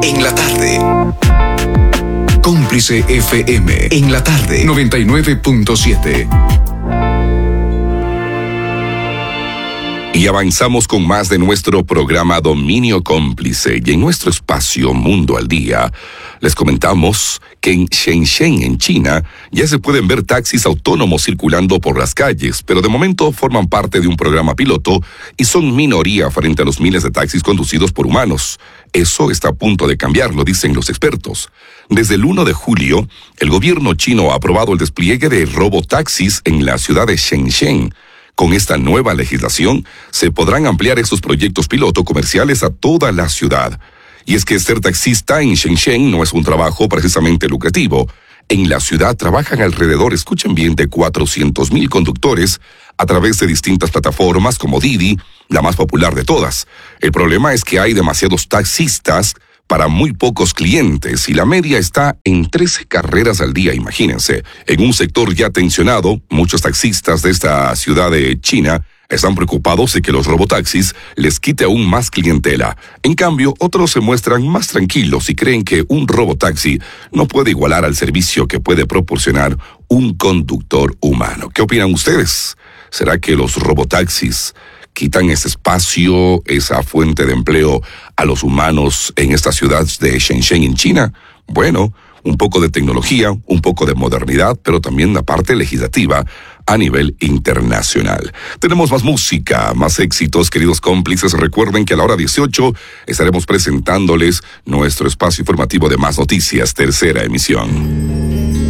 en la tarde. Cómplice FM en la tarde 99.7. Y avanzamos con más de nuestro programa Dominio Cómplice. Y en nuestro espacio Mundo al Día, les comentamos que en Shenzhen, en China, ya se pueden ver taxis autónomos circulando por las calles, pero de momento forman parte de un programa piloto y son minoría frente a los miles de taxis conducidos por humanos. Eso está a punto de cambiar, lo dicen los expertos. Desde el 1 de julio, el gobierno chino ha aprobado el despliegue de robotaxis en la ciudad de Shenzhen. Con esta nueva legislación, se podrán ampliar estos proyectos piloto comerciales a toda la ciudad. Y es que ser taxista en Shenzhen no es un trabajo precisamente lucrativo. En la ciudad trabajan alrededor, escuchen bien, de 400,000 conductores a través de distintas plataformas como Didi, la más popular de todas. El problema es que hay demasiados taxistas para muy pocos clientes y la media está en 13 carreras al día, imagínense. En un sector ya tensionado, muchos taxistas de esta ciudad de China están preocupados de que los robotaxis les quite aún más clientela. En cambio, otros se muestran más tranquilos y creen que un robotaxi no puede igualar al servicio que puede proporcionar un conductor humano. ¿Qué opinan ustedes? ¿Será que los robotaxis quitan ese espacio, esa fuente de empleo a los humanos en esta ciudad de Shenzhen en China? Bueno, un poco de tecnología, un poco de modernidad, pero también la parte legislativa a nivel internacional. Tenemos más música, más éxitos, queridos cómplices. Recuerden que a la hora 18 estaremos presentándoles nuestro espacio informativo de Más Noticias, tercera emisión.